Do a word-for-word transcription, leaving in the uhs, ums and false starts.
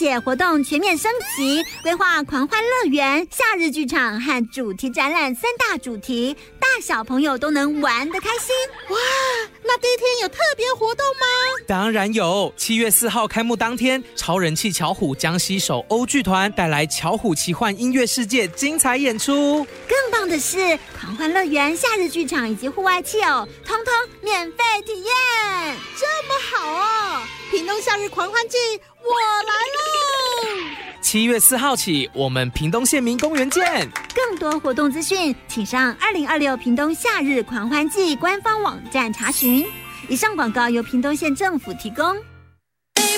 且活动全面升级，规划狂欢乐园、夏日剧场和主题展览三大主题，大小朋友都能玩得开心。 哇，那第一天有特别活动吗？ 当然有，七月四号开幕当天，超人气巧虎江西手欧剧团带来巧虎奇幻音乐世界精彩演出。 更棒的是，狂欢乐园、夏日剧场以及户外汽偶，通通免费体验。 这么好哦！屏东夏日狂欢季，我来喽！ 七月四号起，我们屏东县民公园见。 更多活动资讯，请上二零二六屏东夏日狂欢季官方网站查询。以上广告由屏东县政府提供。